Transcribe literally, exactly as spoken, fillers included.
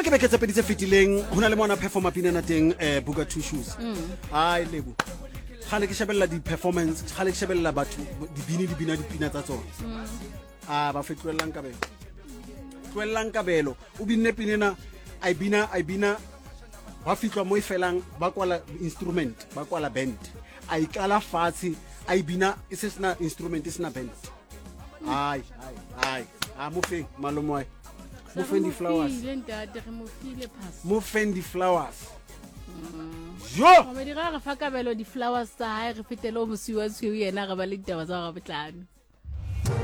ke be ke tse pedi tse fetileng ho na le mona performer pinana teng eh Buka Two Shoes ai lebo khale ke shebella di performance khale ke shebella batho di bini di bina di pina tsa tsona ah ba fetloelang ka belo tloelang ka belo o binne pinena ai bina ai bina ba fitlwa mo ifelang ba kwala instrument ba kwala band ai kala fatsi ai bina isesna instrument isna band ai ai ai ah mo fe malomo ai mo fendi flowers mo fendi flowers jo o me dira ga fa kabelo di flowers tsa hae re fetelo mo siwa tshwe yena ga ba le ditaba tsa ga botlano